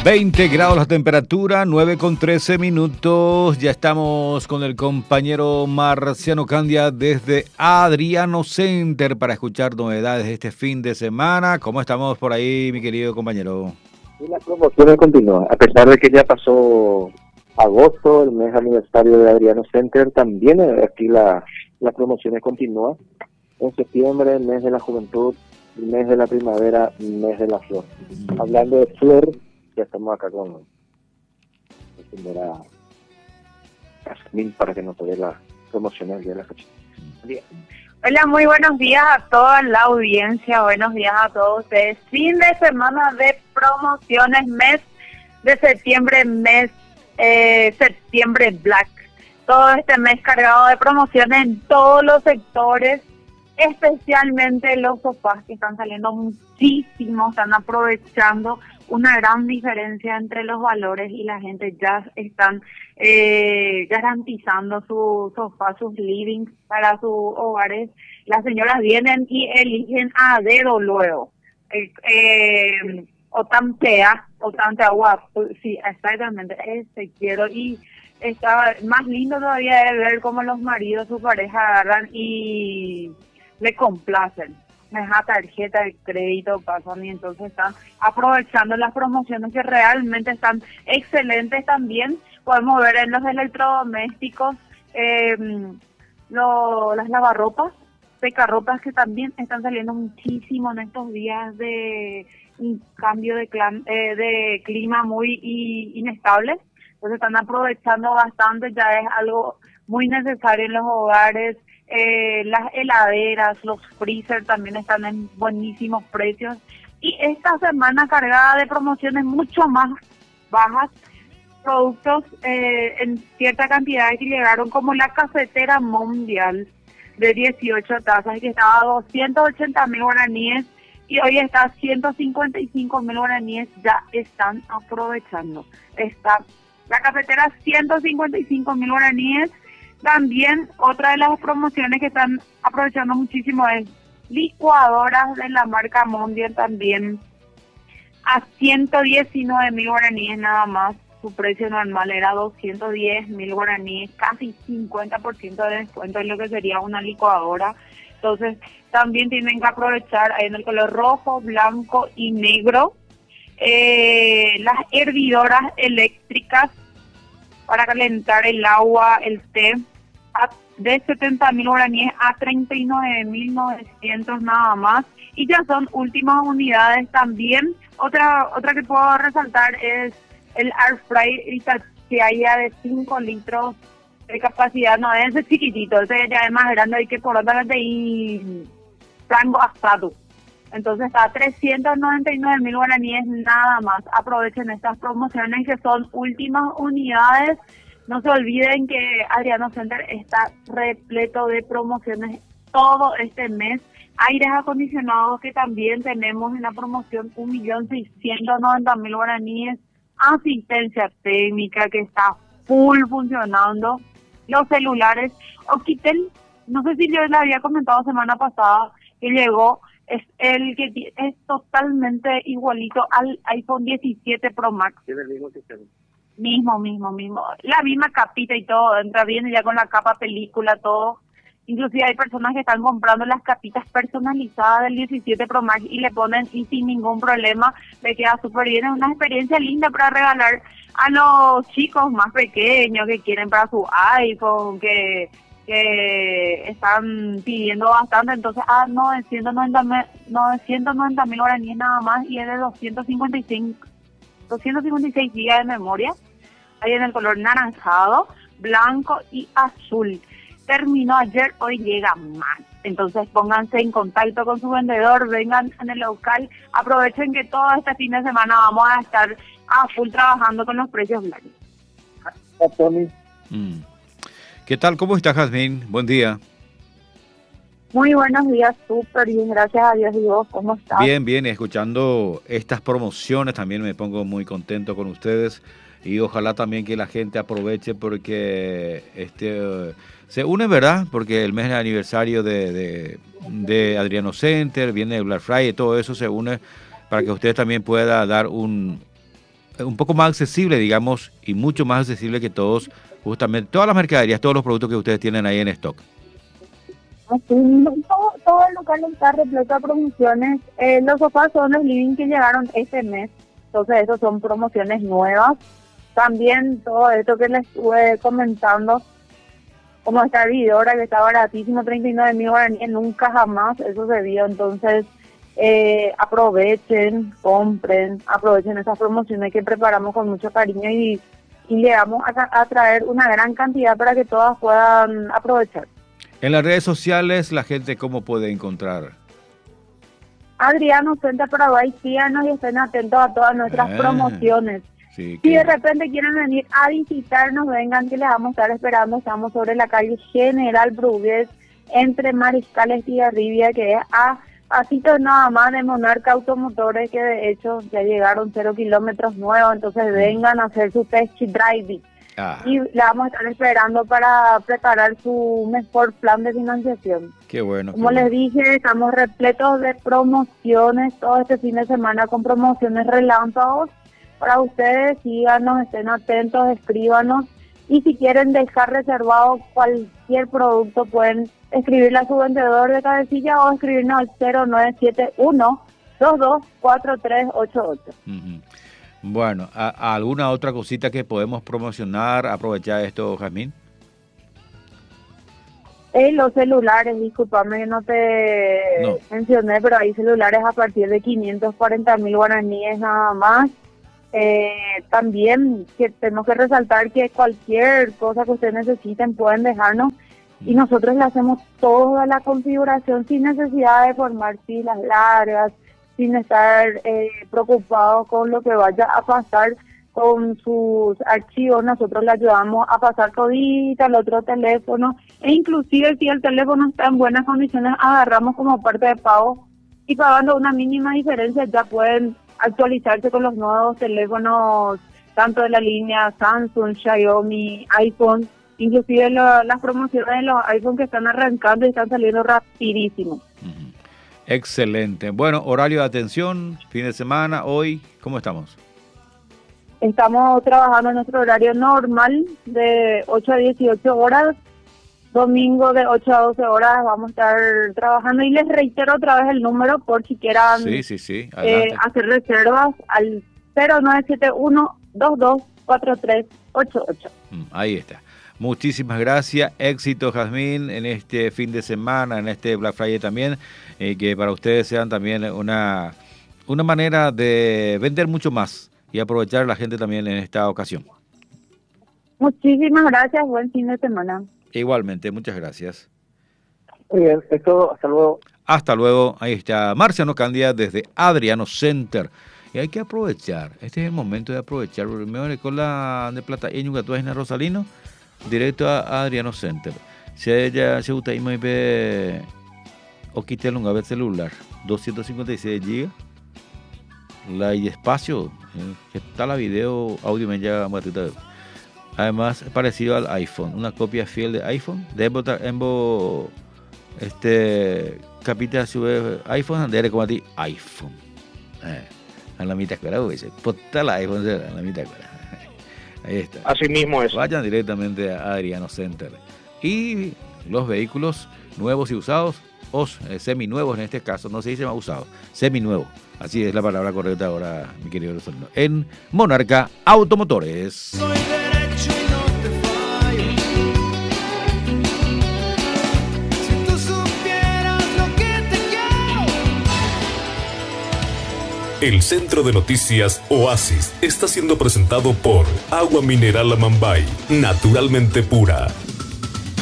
20 grados la temperatura, 9:13. Ya estamos con el compañero Marciano Candia desde Adriano Center para escuchar novedades de este fin de semana. ¿Cómo estamos por ahí, mi querido compañero? Y la promoción continúa, a pesar de que ya pasó agosto, el mes aniversario de Adriano Center, también aquí las promociones continúan. En septiembre, el mes de la juventud, el mes de la primavera, el mes de la flor. Hablando de flor, ya estamos acá con la señora Jazmín para que nos dé las promociones de la fecha. Hola, muy buenos días a toda la audiencia, buenos días a todos ustedes. Fin de semana de promociones, mes de septiembre, septiembre Black. Todo este mes cargado de promociones en todos los sectores, especialmente los sofás que están saliendo muchísimo, están aprovechando una gran diferencia entre los valores y la gente ya están garantizando su sofá, sus livings para sus hogares. Las señoras vienen y eligen a dedo luego. O tan guapo, sí, exactamente, ese quiero. Y está más lindo todavía de ver cómo los maridos, su pareja agarran y le complacen. Me deja tarjeta de crédito, pasan y entonces están aprovechando las promociones que realmente están excelentes también. Podemos ver en los electrodomésticos, las lavarropas, secarropas que también están saliendo muchísimo en estos días de un cambio de clima muy inestable. Entonces están aprovechando bastante, ya es algo muy necesario en los hogares. Las heladeras, los freezer también están en buenísimos precios. Y esta semana cargada de promociones mucho más bajas, productos en cierta cantidad que llegaron, como la cafetera mundial de 18 tazas, que estaba a 280.000 guaraníes y hoy está a 155.000 guaraníes. Ya están aprovechando. Está la cafetera 155.000 guaraníes. También otra de las promociones que están aprovechando muchísimo es licuadoras de la marca Mondial, también a 119.000 guaraníes nada más. Su precio normal era 210.000 guaraníes, casi 50% de descuento en lo que sería una licuadora. Entonces también tienen que aprovechar en el color rojo, blanco y negro. Las hervidoras eléctricas para calentar el agua, el té, de 70.000 guaraníes a 39.900 nada más. Y ya son últimas unidades también. Otra que puedo resaltar es el air fry que haya de 5 litros de capacidad. No, ese es chiquitito, ese ya es más grande, hay que por otra vez y rango astado. Entonces está a 399.000 guaraníes nada más. Aprovechen estas promociones que son últimas unidades. No se olviden que Adriano Center está repleto de promociones todo este mes. Aires acondicionados que también tenemos en la promoción, 1.690.000 guaraníes. Asistencia técnica que está full funcionando. Los celulares, Oquitel, no sé si yo les había comentado semana pasada que llegó. Es el que es totalmente igualito al iPhone 17 Pro Max. Tiene el mismo sistema. Mismo. La misma capita y todo. Entra bien ya con la capa película, todo. Inclusive hay personas que están comprando las capitas personalizadas del 17 Pro Max y le ponen y sin ningún problema le queda súper bien. Es una experiencia linda para regalar a los chicos más pequeños que quieren para su iPhone, que están pidiendo bastante. Entonces 990.000 guaraníes nada más y es de 256 gigas de memoria. Hay en el color naranjado, blanco y azul. Terminó ayer, hoy llega más. Entonces pónganse en contacto con su vendedor, vengan en el local, aprovechen que todo este fin de semana vamos a estar a full trabajando con los precios blancos. Tony. ¿Qué tal? ¿Cómo estás, Jazmín? Buen día. Muy buenos días, súper bien, gracias a Dios. ¿Y vos cómo estás? Bien, escuchando estas promociones también me pongo muy contento con ustedes y ojalá también que la gente aproveche porque se une, ¿verdad? Porque el mes de aniversario de Adriano Center, viene el Black Friday, todo eso se une para que usted también pueda dar un poco más accesible, digamos, y mucho más accesible que todos, justamente, todas las mercaderías, todos los productos que ustedes tienen ahí en stock. Así, todo el local está repleto de promociones. Los sofás son los living que llegaron este mes, entonces esos son promociones nuevas. También todo esto que les estuve comentando, como esta vidora que está baratísimo, 39.000 guaraníes, nunca jamás eso se vio. Entonces aprovechen, compren, aprovechen esas promociones que preparamos con mucho cariño y le vamos a traer una gran cantidad para que todas puedan aprovechar. En las redes sociales, la gente, ¿cómo puede encontrar? Adriano Center Paraguay, síganos y estén atentos a todas nuestras promociones. Sí, si de repente quieren venir a visitarnos, vengan que les vamos a estar esperando. Estamos sobre la calle General Brugués, entre Mariscal Estigarribia, que es a pasitos nada más de Monarca Automotores, que de hecho ya llegaron 0 kilómetros nuevos. Entonces vengan a hacer su test driving. Y le vamos a estar esperando para preparar su mejor plan de financiación. Qué bueno. Como les dije, estamos repletos de promociones todo este fin de semana con promociones relámpagos. Para ustedes, síganos, estén atentos, escríbanos. Y si quieren dejar reservado cualquier producto, pueden escribirle a su vendedor de cabecilla o escribirnos al 0971-224388. Bueno, ¿alguna otra cosita que podemos promocionar? Aprovechar esto, Jazmín. Los celulares, discúlpame que no te mencioné, pero hay celulares a partir de 540.000 guaraníes nada más. También que tenemos que resaltar que cualquier cosa que ustedes necesiten pueden dejarnos y nosotros le hacemos toda la configuración sin necesidad de formar filas largas, sin estar preocupados con lo que vaya a pasar con sus archivos. Nosotros le ayudamos a pasar todita al otro teléfono e inclusive si el teléfono está en buenas condiciones, agarramos como parte de pago y pagando una mínima diferencia ya pueden actualizarse con los nuevos teléfonos, tanto de la línea Samsung, Xiaomi, iPhone, inclusive las promociones de los iPhone que están arrancando y están saliendo rapidísimo. Excelente. Bueno, horario de atención, fin de semana, hoy, ¿cómo estamos? Estamos trabajando en nuestro horario normal de 8 a 18 horas. Domingo de 8 a 12 horas vamos a estar trabajando y les reitero otra vez el número por si quieran hacer reservas al 0971-224388. Ahí está. Muchísimas gracias, éxito Jazmín en este fin de semana, en este Black Friday también, que para ustedes sean también una manera de vender mucho más y aprovechar a la gente también en esta ocasión. Muchísimas gracias, buen fin de semana. Igualmente, muchas gracias. Muy bien, esto, hasta luego. Hasta luego, ahí está Marciano Candia desde Adriano Center. Y hay que aprovechar, este es el momento de aprovechar. Primero con la de plata y nunca tú en Rosalino, directo a Adriano Center. Si ella se gusta y me ve o quite un vez celular, 256 GB, la y espacio, está la video, audio me llega matita. Además, es parecido al iPhone, una copia fiel de iPhone. Debo capita su iPhone, andere como a ti, iPhone. A la mitad escuela, dice, puta la iPhone, a la mitad escuela. Ahí está. Así mismo es. Vayan directamente a Adriano Center. Y los vehículos nuevos y usados, o seminuevos en este caso, no se dice más usados, seminuevos. Así es la palabra correcta ahora, mi querido Rosalino. En Monarca Automotores. Soy derecho y no te fallo. Si tú supieras lo que te quiero. El Centro de Noticias Oasis está siendo presentado por Agua Mineral Amambay, naturalmente pura.